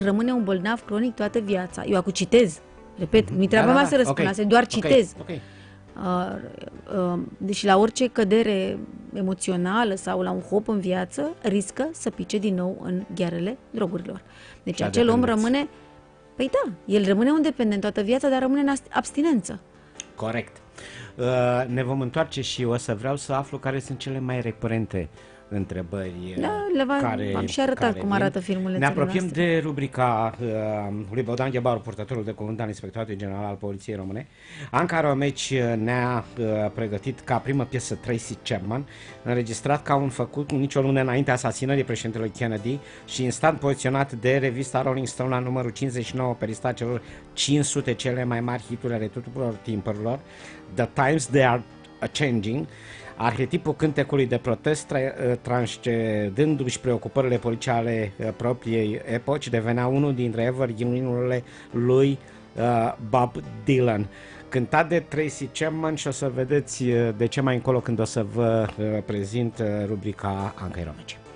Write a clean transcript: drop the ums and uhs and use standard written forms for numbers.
rămâne un bolnav cronic toată viața. Eu acum citez, repet, mi treaba mea să răspund asta, doar citez. Deci la orice cădere emoțională sau la un hop în viață, riscă să pice din nou în ghearele drogurilor. Deci acel om rămâne, păi da, el rămâne un dependent toată viața, dar rămâne în abstinență. Corect. Ne vom întoarce și o să vreau să aflu care sunt cele mai recurente întrebări. V-am și arătat cum arată filmulețele Ne apropiem noastre. de rubrica lui Bogdan Ghebaru, purtătorul de cuvânt al Inspectoratului General al Poliției Române. Anca Romeci ne-a pregătit ca primă piesă Tracy Chapman, înregistrat ca un făcut nicio lună înainte asasinării președintelui Kennedy și instant poziționat de revista Rolling Stone la numărul 59 pe lista celor 500 cele mai mari hituri ale tuturor timpurilor. The Times They Are Changing, arhetipul cântecului de protest, transcedându-și preocupările politice ale propriei epoci, devenea unul dintre evergreen-urile lui Bob Dylan. Cântat de Tracy Chapman și o să vedeți de ce mai încolo când o să vă prezint rubrica Ancai Romeci.